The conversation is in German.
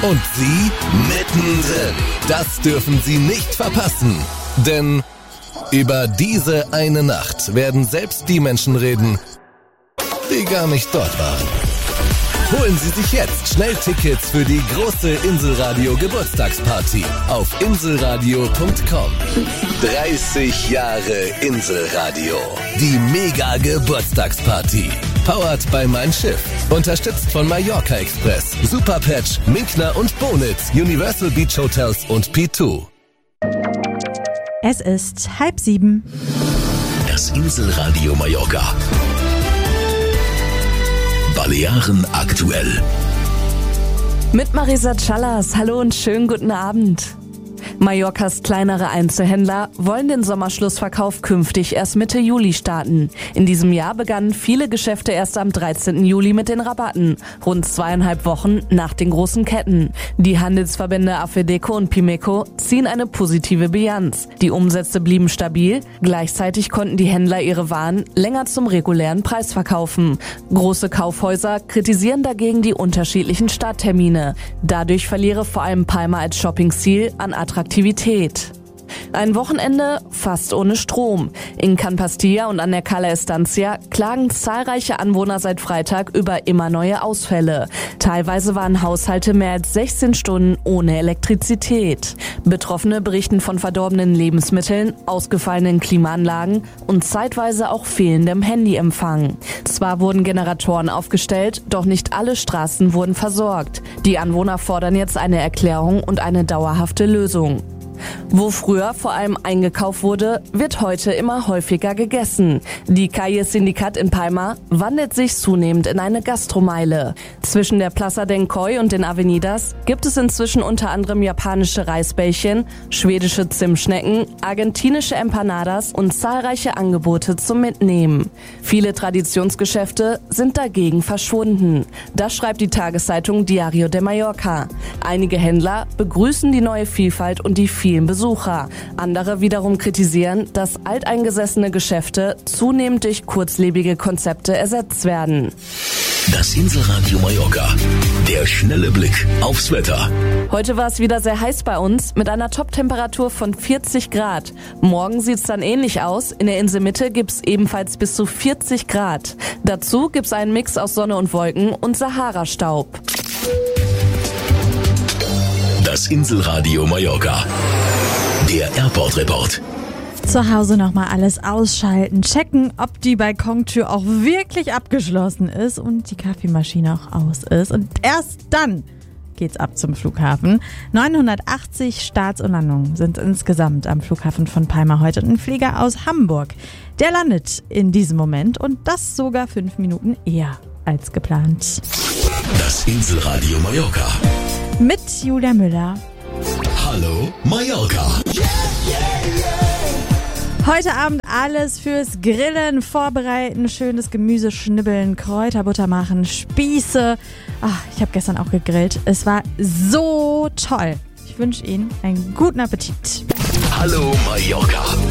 Und Sie mittendrin. Das dürfen Sie nicht verpassen. Denn über diese eine Nacht werden selbst die Menschen reden, die gar nicht dort waren. Holen Sie sich jetzt schnell Tickets für die große Inselradio Geburtstagsparty auf inselradio.com. 30 Jahre Inselradio. Die Mega Geburtstagsparty. Powered by Mein Schiff. Unterstützt von Mallorca Express, Superpatch, Minkner und Bonitz, Universal Beach Hotels und P2. Es ist 6:30. Das Inselradio Mallorca. Balearen aktuell. Mit Marisa Callas. Hallo und schönen guten Abend. Mallorcas kleinere Einzelhändler wollen den Sommerschlussverkauf künftig erst Mitte Juli starten. In diesem Jahr begannen viele Geschäfte erst am 13. Juli mit den Rabatten, rund 2,5 Wochen nach den großen Ketten. Die Handelsverbände AFEDECO und Pimeco ziehen eine positive Bilanz. Die Umsätze blieben stabil, gleichzeitig konnten die Händler ihre Waren länger zum regulären Preis verkaufen. Große Kaufhäuser kritisieren dagegen die unterschiedlichen Starttermine. Dadurch verliere vor allem Palma als Shoppingziel an Attraktivität. Ein Wochenende fast ohne Strom. In Can Pastilla und an der Cala Estancia klagen zahlreiche Anwohner seit Freitag über immer neue Ausfälle. Teilweise waren Haushalte mehr als 16 Stunden ohne Elektrizität. Betroffene berichten von verdorbenen Lebensmitteln, ausgefallenen Klimaanlagen und zeitweise auch fehlendem Handyempfang. Zwar wurden Generatoren aufgestellt, doch nicht alle Straßen wurden versorgt. Die Anwohner fordern jetzt eine Erklärung und eine dauerhafte Lösung. Wo früher vor allem eingekauft wurde, wird heute immer häufiger gegessen. Die Calle Sindicat in Palma wandelt sich zunehmend in eine Gastromeile. Zwischen der Plaza del Coy und den Avenidas gibt es inzwischen unter anderem japanische Reisbällchen, schwedische Zimtschnecken, argentinische Empanadas und zahlreiche Angebote zum Mitnehmen. Viele Traditionsgeschäfte sind dagegen verschwunden. Das schreibt die Tageszeitung Diario de Mallorca. Einige Händler begrüßen die neue Vielfalt und die vielen Besucher. Andere wiederum kritisieren, dass alteingesessene Geschäfte zunehmend durch kurzlebige Konzepte ersetzt werden. Das Inselradio Mallorca. Der schnelle Blick aufs Wetter. Heute war es wieder sehr heiß bei uns mit einer Top-Temperatur von 40 Grad. Morgen sieht es dann ähnlich aus. In der Inselmitte gibt es ebenfalls bis zu 40 Grad. Dazu gibt es einen Mix aus Sonne und Wolken und Sahara-Staub. Das Inselradio Mallorca. Der Airport-Report. Zu Hause nochmal alles ausschalten, checken, ob die Balkontür auch wirklich abgeschlossen ist und die Kaffeemaschine auch aus ist. Und erst dann geht's ab zum Flughafen. 980 Starts und Landungen sind insgesamt am Flughafen von Palma heute. Und ein Flieger aus Hamburg, der landet in diesem Moment und das sogar 5 Minuten eher als geplant. Das Inselradio Mallorca. Mit Julia Müller. Hallo Mallorca. Heute Abend alles fürs Grillen vorbereiten, schönes Gemüse schnibbeln, Kräuterbutter machen, Spieße. Ich habe gestern auch gegrillt. Es war so toll. Ich wünsche Ihnen einen guten Appetit. Hallo Mallorca.